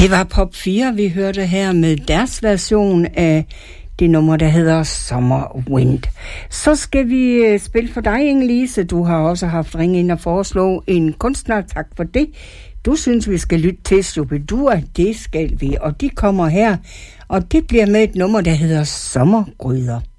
Det var Pop 4, vi hørte her med deres version af det nummer, der hedder Summer Wind. Så skal vi spille for dig, Inge-Lise. Du har også haft ringe ind og foreslå en kunstner. Tak for det. Du synes, vi skal lytte til Shubidua. Det skal vi, og de kommer her. Og det bliver med et nummer, der hedder Sommergryder.